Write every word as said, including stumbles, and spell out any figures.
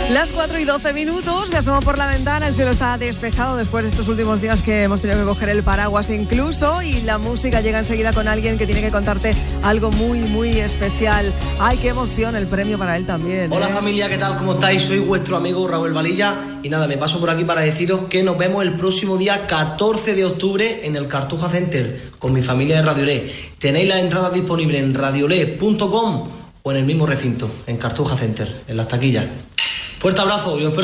Las cuatro y doce minutos, me asomo por la ventana, el cielo está despejado después de estos últimos días que hemos tenido que coger el paraguas incluso, y la música llega enseguida con alguien que tiene que contarte algo muy, muy especial. ¡Ay, qué emoción! El premio para él también. Hola ¿eh? familia, ¿qué tal? ¿Cómo estáis? Soy vuestro amigo Raúl Valilla y nada, me paso por aquí para deciros que nos vemos el próximo día catorce de octubre en el Cartuja Center con mi familia de Radiolé. Tenéis las entradas disponibles en radiolé punto com o en el mismo recinto, en Cartuja Center, en las taquillas. Fuerte abrazo y os espero.